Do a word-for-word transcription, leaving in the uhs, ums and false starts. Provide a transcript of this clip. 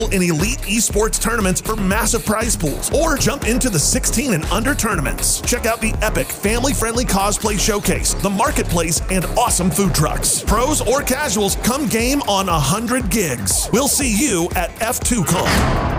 in elite esports tournaments for massive prize pools, or jump into the sixteen and under tournaments. Check out the epic family-friendly cosplay showcase, the marketplace, and awesome food trucks. Pros or casuals, come game on one hundred gigs. We'll see you at F two Con.